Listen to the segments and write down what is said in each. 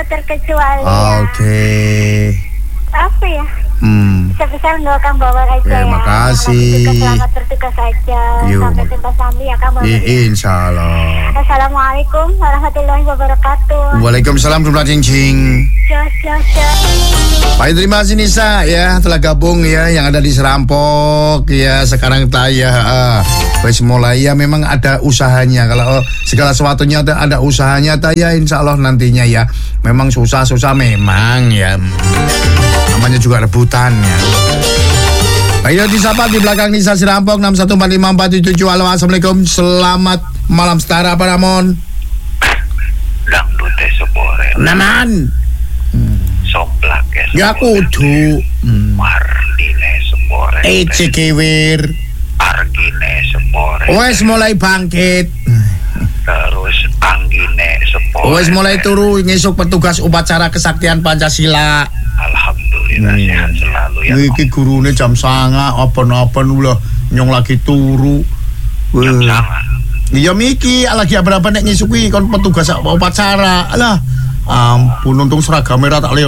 terkecuali. Oke. Apa ya? Sebesar mendoakan Bawar aja. Terima kasih. Selamat bertugas aja. Sampai jumpa Sandi ya Kang Bawar. Insya Allah. Assalamualaikum warahmatullahi wabarakatuh. Waalaikumsalam warahmatullahi wabarakatuh. Baik, terima kasih Nisa ya telah gabung ya yang ada di Serampok ya. Sekarang telah ya wes mulai ya memang ada usahanya. Kalau segala sesuatunya ada usahanya ya insya Allah nantinya ya. Memang susah memang ya. Namanya juga rebutan ya. Ayo disapa di belakang Nisa Serampok 6145477. Halo, assalamualaikum. Selamat malam setara Pak Ramon. Dangdut sepore. Nanan. Somplak ya kudu. Martine sepore. Cikewir. Argine sepore. Wes mulai bangkit. Terus anggine sepore. Wes mulai turu ngesuk petugas upacara kesaktian Pancasila. Alhamdulillah sehat selalu ya. Iki gurune jam 09.00 apa-apa lho nyong lagi turu. Jam 09.00. Iya miki lagi apa nek ngisuki kon petugas upacara. Alah ampun untung seragam merah tak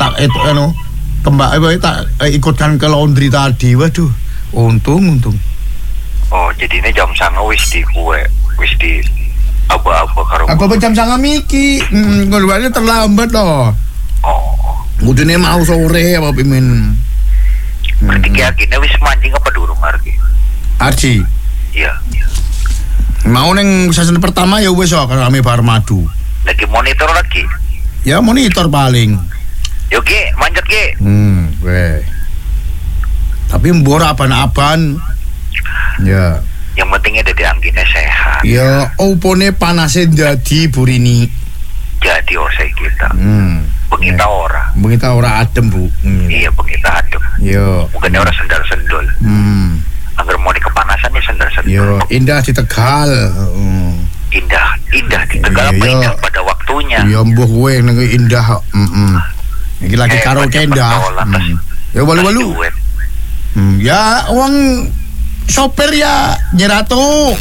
tembak tak ikutkan ke laundry tadi. Waduh, untung. Oh, jadi ini jam 09.00 wis di apa-apa karo. Apa jam 09.00 miki? Keluarnya terlambat loh. Oh. Udine mau sore apa pimen. Berarti kayaknya wis mancing apa durung Arji? Iya. Mau neng season pertama ya wis kok rame bar madu. Lagi monitor lagi? Ya monitor paling. Yo Ki, manjat Ki. Weh. Tapi mbor aban-aban. Ya. Yang pentingnya dadi anggine sehat. Ya, opone panase dadi burini. Jadi osai kita. Bengita ora adem Bu. Iya bengita adem. Yo. Bukannya ora sendal-sendul. Angger mau di kepanasan ya sendal-sendul. Yo, indah di Tegal. Indah di Tegal apa indah pada waktunya. Ya mbuh kowe nang indah. Iki lagi karaoke indah. Ya walu-walu. Ya uang sopir ya Nyeratu.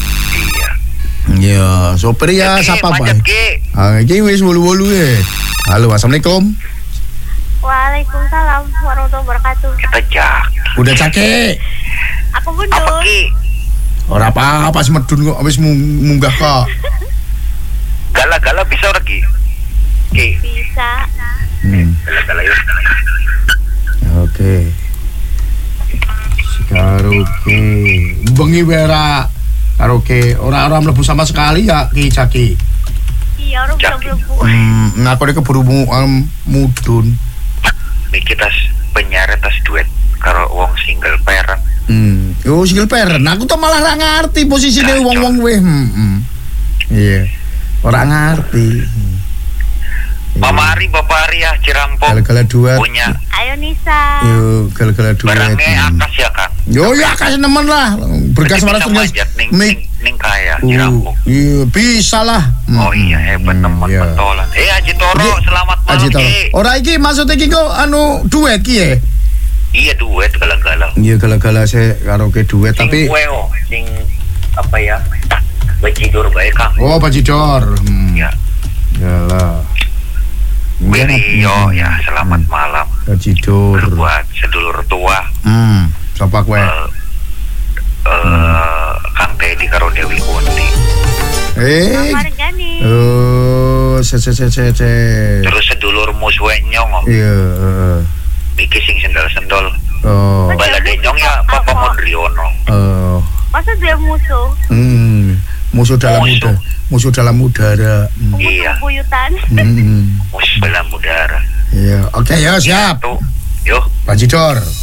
Ya, sopir ya siapa Pak? Iki wis wolu-wolu ya. Halo, assalamualaikum. Waalaikumsalam warahmatullahi wabarakatuh. Kita jak. Udah cake. Apa bundul? Apa Ki? Ora apa-apa semedun kok wis munggah kok. Gala-gala bisa ora Ki? Ki. Bisa. Gala-gala yuk. Oke. Karaoke. Bengi wera karaoke. Ora mlebu sama sekali ya Ki Caki. Iya, orang belum. Ngaku nek keburu mudun. Iki tas penyiar tas duet karo wong single parent. Oh single parent. Aku tuh malah ora ngerti posisine wong-wong weh. Iya. Ora ngerti. Mama Ari, Bapak Ari ya Cirampok. Gala-gala duet. Punya. Ayo Nisa. Yo, gala-gala duet. Barangnya akas ya Kang. Yo ya akas nemen lah. Bergas waras terus. Ning kaya Cirampok. Iya, bisa lah. Oh iya hebat teman petolan. Haji Toro, selamat malam Ki. Ora iki maksudnya iki kok duet ki ya? Iya duet gala-gala. Iya gala-gala saya karaoke duet tapi sing apa ya? Bajidor bae Kang. Oh, Bajidor. Iya. Yalah. Yo ya selamat malam. Bajidor. Buat sedulur tua. Sapa kowe? Kang Teddy karo Dewi Kunti. Oh, Terus sedulur muswe nyong. Iya. Miki sing sendal-sendol. Oh. Balade nyong ya Papa Mondriono. Oh. Masa dia musuh? Musuh dalam udara. Iya. Buyutan. Musuh dalam udara. Iya. Oke, ya siap. Yo. Bajidor.